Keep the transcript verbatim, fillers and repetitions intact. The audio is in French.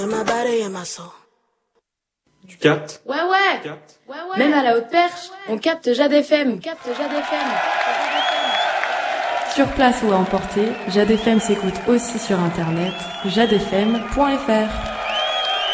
Tu captes? Ouais, ouais. Tu captes? Ouais, ouais. Même à la haute perche, on capte Jade F M. On capte Jade F M. Sur place ou à emporter, Jade F M s'écoute aussi sur internet, jade f m point f r.